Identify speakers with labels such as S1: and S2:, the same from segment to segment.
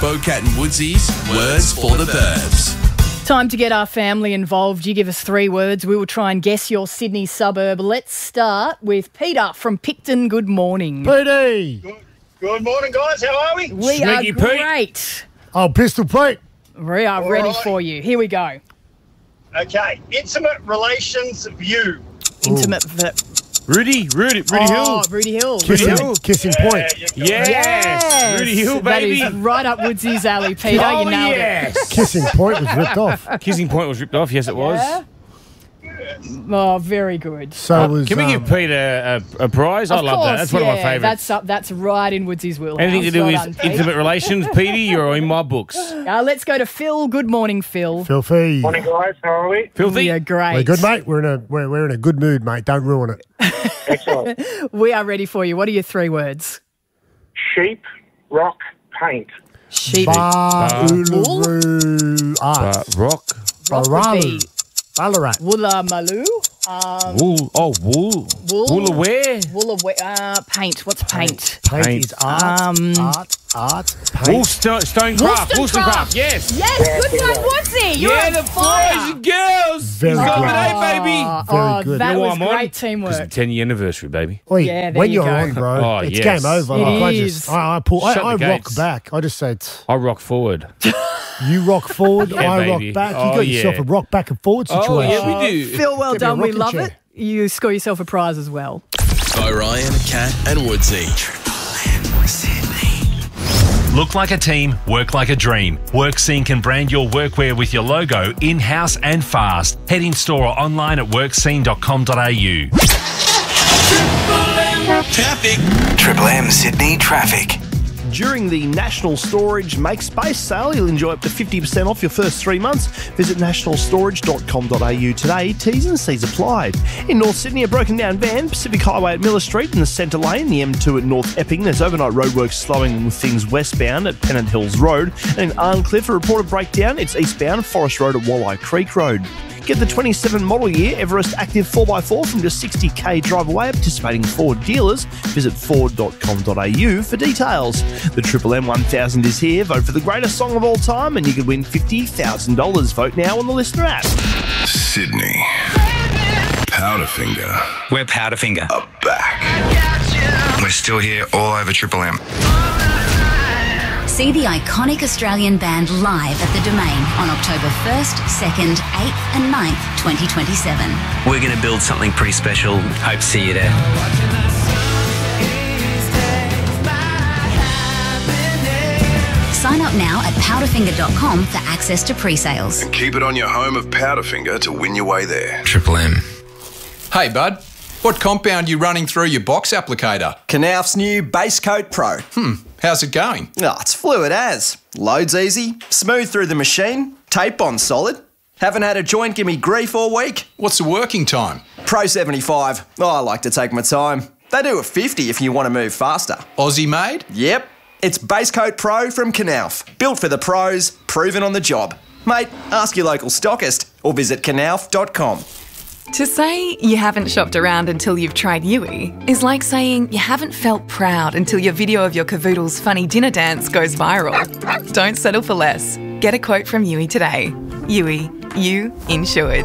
S1: Bocat and Woodsy's Words for the Burbs.
S2: Time to get our family involved. You give us 3 words. We will try and guess your Sydney suburb. Let's start with Peter from Picton. Good morning.
S3: PD.
S4: Good morning, guys. How are we?
S2: We
S3: Sneaky
S2: are
S3: Pete.
S2: great.
S3: Oh, Pistol Pete.
S2: We are ready
S4: Alright.
S2: for you. Here we go.
S4: Okay. Intimate relations view.
S2: Intimate.
S3: Rudy Hill.
S2: Rudy Hill.
S3: Kissing Point.
S4: you got it.
S3: Yes. Rudy Hill, baby.
S2: That is right up Woodsy's alley, Peter.
S3: Oh,
S2: you nailed it.
S3: yes.
S5: Kissing Point was ripped off.
S3: Kissing Point was ripped off. Yes, it was.
S2: Yeah? Oh, very good.
S5: So was.
S3: Can we give Peter a prize? I
S2: Of
S3: love that.
S2: course,
S3: That's one of my
S2: yeah,
S3: favourites.
S2: That's right in Woodsy's wheelhouse.
S3: Anything to do
S2: Well
S3: with
S2: done, Pete.
S3: intimate relations, Petey, you're in my books.
S2: Let's go to Phil. Good morning, Phil.
S5: Filthy.
S4: Morning, guys. How are we?
S3: Filthy.
S2: We are great.
S5: We're good, mate. We're in a good mood, mate. Don't ruin it.
S4: Excellent.
S2: We are ready for you. What are your 3 words?
S4: Sheep, rock, paint.
S2: Sheep.
S5: Uluru Arts.
S3: Rock.
S2: Rock would be
S5: Ballarat.
S2: Woolloomooloo.
S3: Wool. Oh, wool.
S2: Wool.
S3: Woolaware.
S2: Paint. What's paint?
S5: Paint is art. Art. Paint.
S3: Stonecraft.
S2: Wollstonecraft.
S3: Yes.
S2: Yes, good one, Woodsy. You're
S3: Yeah,
S2: on
S3: the
S2: fire.
S3: boys and girls.
S5: Very
S3: Got
S5: good.
S3: the day, baby.
S5: Very good.
S2: That
S3: You know why
S2: was
S3: I'm on?
S2: great
S3: Because
S2: teamwork.
S3: of the 10-year anniversary, baby.
S5: Oi,
S2: Yeah, there
S5: when
S2: you
S5: you're
S2: go.
S5: on, bro,
S3: Oh,
S5: it's
S3: yes.
S5: game over.
S2: It
S5: Like,
S2: is.
S3: Shut
S5: I
S3: the
S5: rock
S3: gates.
S5: back. I just said,
S3: I rock forward.
S5: you rock forward,
S3: Yeah,
S5: I rock
S3: baby.
S5: back. You
S3: Oh,
S5: got yourself
S3: yeah.
S5: a rock back and forward situation.
S3: Oh, yeah, we do.
S2: Phil, well
S5: Get me a
S2: done. We
S5: rocking
S2: love
S5: chair.
S2: it. You score yourself a prize as well.
S1: Orion, Cat and Woodsy.
S6: Look like a team, work like a dream. WorkScene can brand your workwear with your logo in-house and fast. Head in store or online at workscene.com.au.
S1: Traffic.
S7: Triple M Sydney traffic.
S8: During the National Storage Make Space sale, you'll enjoy up to 50% off your first 3 months. Visit nationalstorage.com.au today. T's and C's applied. In North Sydney, a broken down van, Pacific Highway at Miller Street in the centre lane, the M2 at North Epping. There's overnight roadworks slowing things westbound at Pennant Hills Road. And in Arncliffe, a reported breakdown. It's eastbound Forest Road at Walleye Creek Road. Get the 27 model year Everest Active 4x4 from just $60,000 drive away at participating Ford dealers. Visit ford.com.au for details. The Triple M 1000 is here. Vote for the greatest song of all time and you could win $50,000. Vote now on the Listener app.
S7: Sydney. Powderfinger
S9: We're Powderfinger.
S7: are back. We're still here all over Triple M.
S10: See the iconic Australian band live at the Domain on October 1st, 2nd, 8th and 9th, 2027.
S9: We're going to build something pretty special. Hope to see you there.
S10: Sign up now at powderfinger.com for access to pre-sales.
S7: Keep it on your home of Powderfinger to win your way there.
S9: Triple M.
S11: Hey, bud. What compound you running through your box applicator?
S12: Knauf's new Base Coat Pro.
S11: How's it going?
S12: Oh, it's fluid as. Loads easy, smooth through the machine, tape on solid. Haven't had a joint give me grief all week.
S11: What's the working time?
S12: Pro 75. Oh, I like to take my time. They do a 50 if you want to move faster.
S11: Aussie made?
S12: Yep. It's Base Coat Pro from Knauf. Built for the pros, proven on the job. Mate, ask your local stockist or visit knauf.com.
S13: To say you haven't shopped around until you've tried Yui is like saying you haven't felt proud until your video of your cavoodle's funny dinner dance goes viral. Don't settle for less. Get a quote from Yui today. Yui, you insured.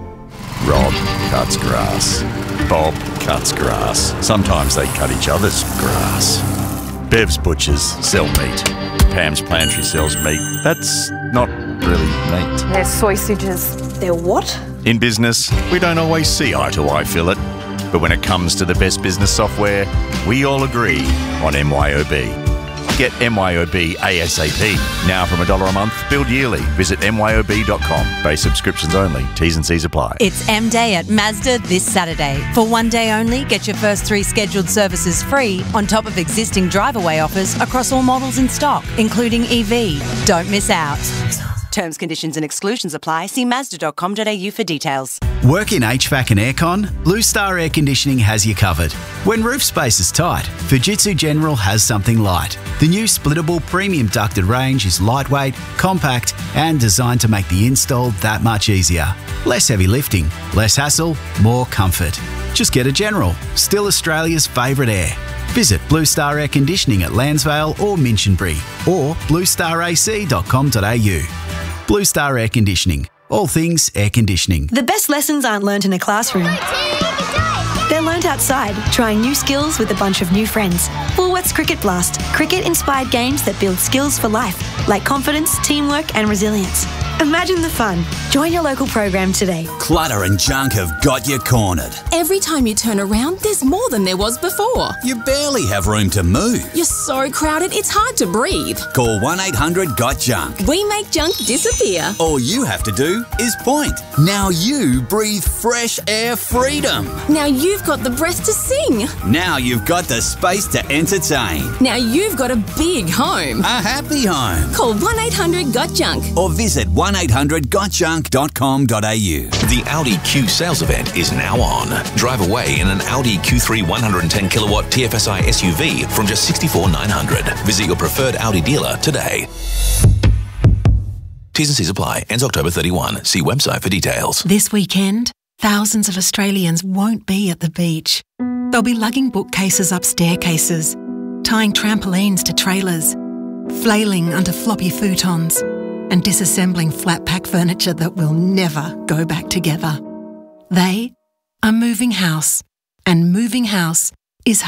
S14: Rob cuts grass. Bob cuts grass. Sometimes they cut each other's grass. Bev's Butchers sell meat. Pam's Pantry sells meat. That's not really meat.
S15: They're sausages. They're what?
S14: In business, we don't always see eye to eye, Philip. But when it comes to the best business software, we all agree on MYOB. Get MYOB ASAP. Now from $1 a month, billed yearly. Visit myob.com. Base subscriptions only. T's and C's apply.
S16: It's M Day at Mazda this Saturday. For one day only, get your first 3 scheduled services free on top of existing drive-away offers across all models in stock, including EV. Don't miss out. Terms, conditions and exclusions apply. See Mazda.com.au for details.
S17: Work in HVAC and aircon? Blue Star Air Conditioning has you covered. When roof space is tight, Fujitsu General has something light. The new splittable premium ducted range is lightweight, compact and designed to make the install that much easier. Less heavy lifting, less hassle, more comfort. Just get a General. Still Australia's favourite air. Visit Blue Star Air Conditioning at Lansvale or Minchinbury or bluestarac.com.au. Blue Star Air Conditioning. All things air conditioning.
S15: The best lessons aren't learnt in a classroom. They're learnt outside, trying new skills with a bunch of new friends. Woolworths Cricket Blast. Cricket-inspired games that build skills for life, like confidence, teamwork and resilience. Imagine the fun. Join your local program today.
S18: Clutter and junk have got you cornered.
S19: Every time you turn around, there's more than there was before.
S18: You barely have room to move.
S19: You're so crowded, it's hard to breathe.
S18: Call 1-800-GOT-JUNK.
S19: We make junk disappear.
S18: All you have to do is point. Now you breathe fresh air freedom.
S19: Now you've got the breath to sing.
S18: Now you've got the space to entertain.
S19: Now you've got a big home.
S18: A happy home.
S19: Call 1-800-GOT-JUNK.
S18: Or visit 1-800-GOTJUNK.com.au.
S20: The Audi Q sales event is now on. Drive away in an Audi Q3 110 kilowatt TFSI SUV from just $64,900. Visit your preferred Audi dealer today. T's and C's apply. Ends October 31. See website for details.
S21: This weekend, thousands of Australians won't be at the beach. They'll be lugging bookcases up staircases, tying trampolines to trailers, flailing under floppy futons, and disassembling flat-pack furniture that will never go back together. They are moving house, and moving house